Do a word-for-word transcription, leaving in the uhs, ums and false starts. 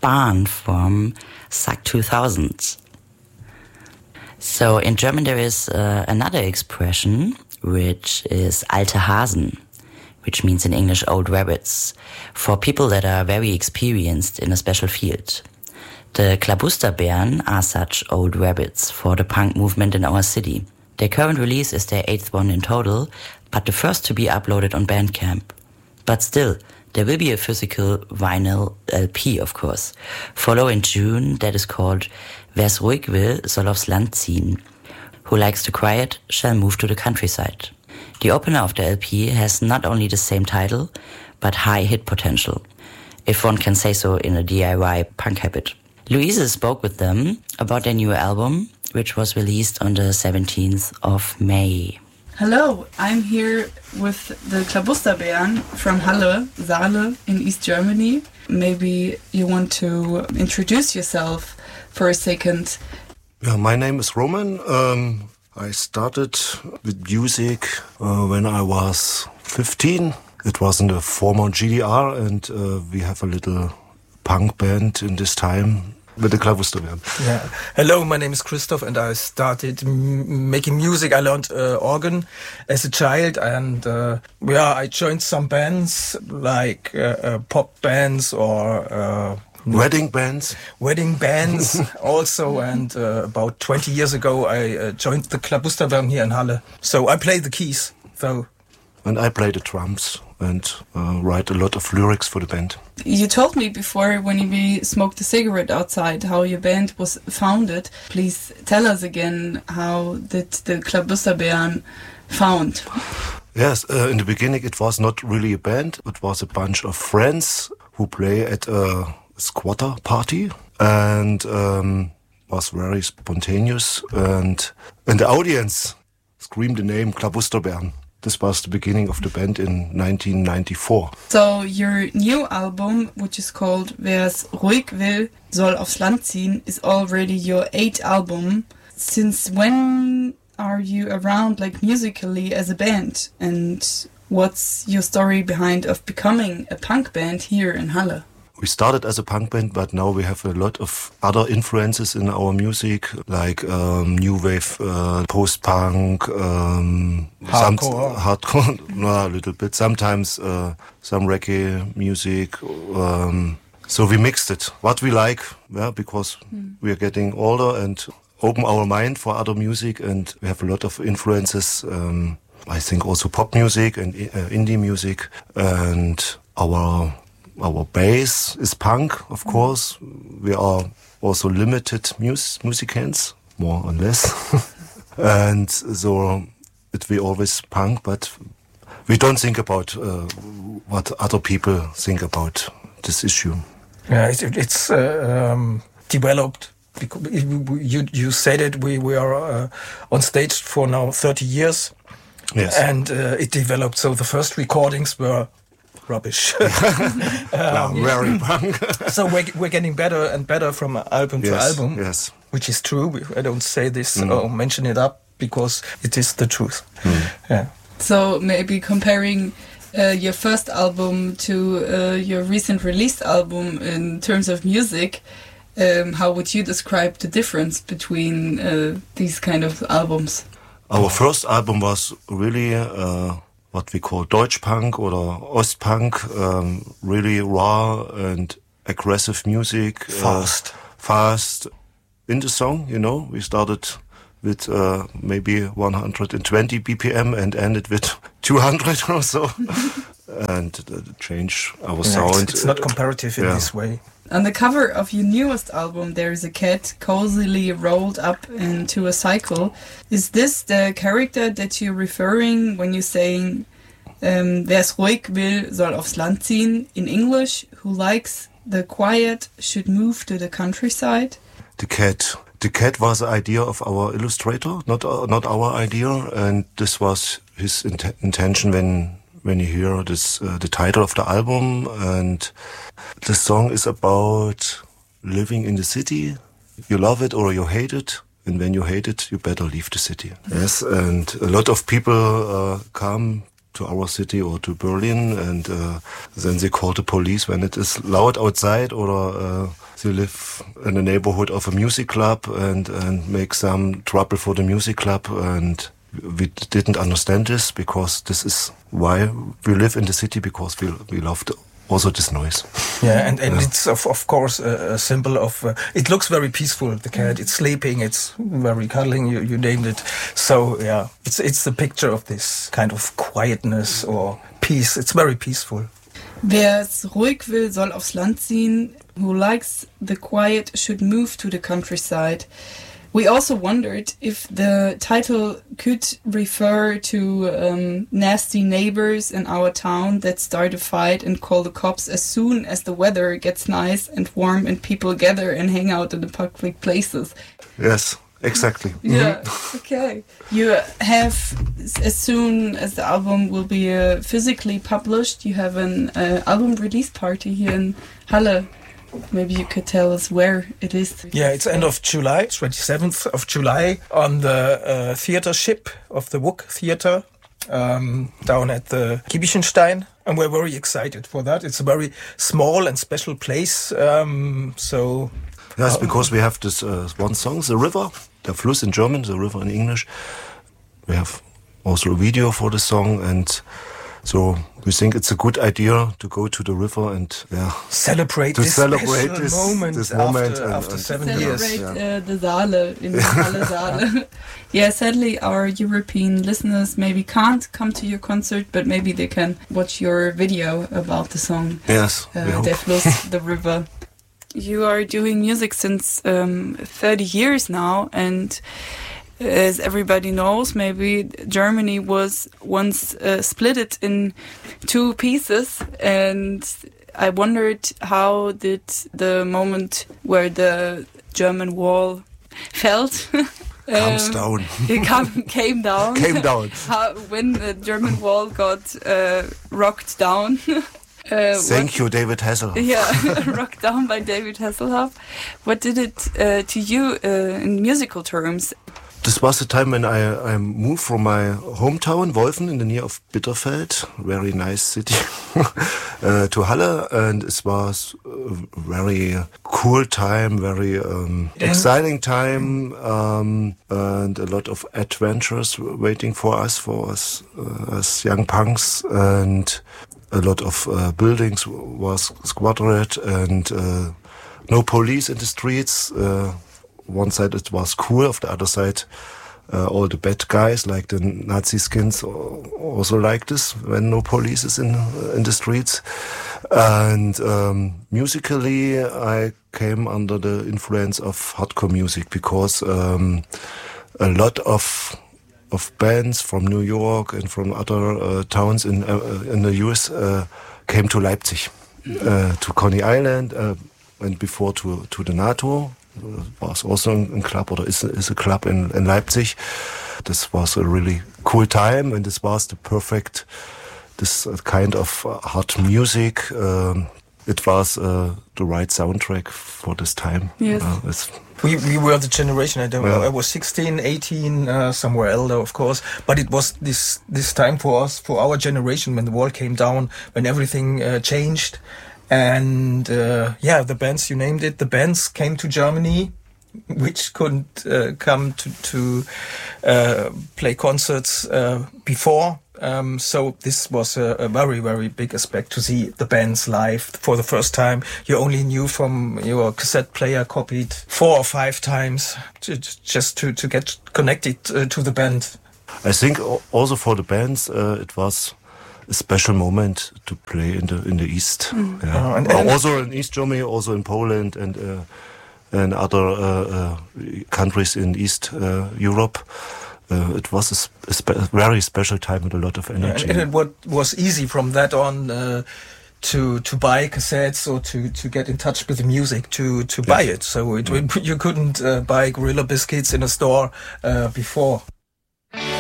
Spahn from S A C two thousand. So in German there is uh, another expression, which is alte Hasen, which means in English old rabbits, for people that are very experienced in a special field. The Klabusterbären are such old rabbits for the punk movement in our city. Their current release is their eighth one in total, but the first to be uploaded on Bandcamp. But still, there will be a physical vinyl L P, of course. Follow in June that is called Wer's ruhig will, soll aufs Land ziehen. Who likes the quiet shall move to the countryside. The opener of the L P has not only the same title, but high hit potential, if one can say so in a D I Y punk habit. Luise spoke with them about their new album, which was released on the seventeenth of May. Hello, I'm here with the Klabusterbären from Halle, Saale in East Germany. Maybe you want to introduce yourself for a second. Yeah, my name is Roman. Um, I started with music uh, when I was fifteen. It was in the former G D R, and uh, we have a little punk band in this time with the Klabusterbären. Yeah. Hello, my name is Christoph, and I started m- making music. I learned uh, organ as a child, and uh, yeah, I joined some bands like uh, uh, pop bands or uh, wedding bands. Wedding bands also, and uh, about twenty years ago, I uh, joined the Klabusterbären here in Halle. So I play the keys. So. And I play the drums and uh, write a lot of lyrics for the band. You told me before when we smoked a cigarette outside how your band was founded. Please tell us again, how did the Klabusterbären found? Yes, uh, in the beginning it was not really a band. It was a bunch of friends who play at a squatter party, and um, was very spontaneous. And and the audience screamed the name Klabusterbären. This was the beginning of the band in nineteen ninety-four. So your new album, which is called Wer's ruhig will, soll aufs Land ziehen, is already your eighth album. Since when are you around, like, musically as a band? And what's your story behind of becoming a punk band here in Halle? We started as a punk band, but now we have a lot of other influences in our music, like um, new wave, uh, post-punk, um, hardcore, some, hardcore, no, a little bit. Sometimes uh, some reggae music. Um, so we mixed it. What we like, yeah, because mm. we are getting older and open our mind for other music, and we have a lot of influences. Um, I think also pop music and uh, indie music, and our. Our base is punk, of course. We are also limited mus- musicians, more or less. And so it we always punk, but we don't think about uh, what other people think about this issue. Yeah, it, it's uh, um, developed. Because you you said it. We we are uh, on stage for now thirty years. Yes, and uh, it developed. So the first recordings were rubbish. um, very punk. So we're, we're getting better and better from album yes, to album, yes. Which is true. I don't say this mm. or mention it up because it is the truth. Mm. Yeah. So maybe comparing uh, your first album to uh, your recent released album in terms of music, um, how would you describe the difference between uh, these kind of albums? Our first album was really uh, what we call Deutschpunk or Ostpunk, um, really raw and aggressive music. Fast. Uh, fast in the song, you know. We started with uh, maybe one hundred twenty B P M and ended with two hundred or so. And uh, change our yeah, sound. It's, it's not comparative in yeah. this way. On the cover of your newest album, there is a cat cozily rolled up into a cycle. Is this the character that you're referring when you're saying um, Wer's ruhig will, soll aufs Land ziehen? In English, who likes the quiet should move to the countryside? The cat. The cat was the idea of our illustrator, not uh, not our idea, and this was his int- intention when when you hear this uh, the title of the album. And the song is about living in the city. You love it or you hate it, and when you hate it, you better leave the city. Yes, and a lot of people uh, come to our city or to Berlin, and uh, then they call the police when it is loud outside or uh, they live in the neighborhood of a music club and, and make some trouble for the music club. And we didn't understand this because this is why we live in the city, because we, we love the, also this noise. Yeah, and, and yeah. it's of, of course a, a symbol of, uh, it looks very peaceful, the cat, it's sleeping, it's very cuddling, you, you named it. So yeah, it's it's the picture of this kind of quietness or peace, it's very peaceful. Wer es ruhig will, soll aufs Land ziehen. Who likes the quiet should move to the countryside. We also wondered if the title could refer to um, nasty neighbors in our town that start a fight and call the cops as soon as the weather gets nice and warm and people gather and hang out in the public places. Yes, exactly. Yeah, okay. You have, as soon as the album will be uh, physically published, you have an uh, album release party here in Halle. Maybe you could tell us where it is. Yeah, it's end of July, twenty-seventh of July, on the uh, theater ship of the W U K Theater um, down at the Giebichenstein. And we're very excited for that. It's a very small and special place. Um, so Yes, um, because we have this uh, one song, The River, der Fluss in German, The River in English. We have also a video for the song, and so we think it's a good idea to go to the river and yeah, celebrate to this celebrate special this moment, this moment after, and, after and seven Celebrate years. Yeah. uh, the Saale in Halle Saale. Yeah, sadly our European listeners maybe can't come to your concert, but maybe they can watch your video about the song. Yes, we Uh, hope. Der Fluss, the river. You are doing music since um, thirty years now, and as everybody knows, maybe Germany was once uh, split it in two pieces, and I wondered how did the moment where the German wall felt Comes um, down. it come, came down Came down. how, when the German wall got uh, rocked down. Uh, Thank you, David Hasselhoff. Yeah, rocked down by David Hasselhoff. What did it uh, to you uh, in musical terms? This was the time when I, I moved from my hometown, Wolfen, in the near of Bitterfeld, very nice city, uh, to Halle, and it was a very cool time, very um, exciting time, um, and a lot of adventures waiting for us, for us uh, as young punks, and a lot of uh, buildings was squattered, and uh, no police in the streets. Uh, one side it was cool, of the other side uh, all the bad guys like the Nazi skins also like this when no police is in in the streets. And um, musically I came under the influence of hardcore music because um, a lot of of bands from New York and from other uh, towns in uh, in the U S uh, came to Leipzig, uh, to Coney Island, uh, and before to to the NATO. Was also a club, or is a, is a club in, in Leipzig. This was a really cool time, and this was the perfect, this kind of hard music. Um, it was uh, the right soundtrack for this time. Yes. Uh, We we were the generation. I don't know. Yeah. I was sixteen, eighteen, uh, somewhere elder, of course. But it was this this time for us, for our generation, when the wall came down, when everything uh, changed, and uh, yeah, the bands, you named it, the bands came to Germany, which couldn't uh, come to to uh, play concerts uh, before. Um, so this was a, a very, very big aspect to see the bands live for the first time. You only knew from your cassette player copied four or five times to, just to, to get connected uh, to the band. I think also for the bands, uh, it was a special moment to play in the in the East. Mm. Yeah. Uh, and, and and also in East Germany, also in Poland and uh, and other uh, uh, countries in East uh, Europe. Uh, it was a, sp a, spe a very special time with a lot of energy. Yeah, and it what was easy from that on uh, to to buy cassettes or to, to get in touch with the music to to yes. buy it. So it, you couldn't uh, buy Gorilla Biscuits in a store uh, before.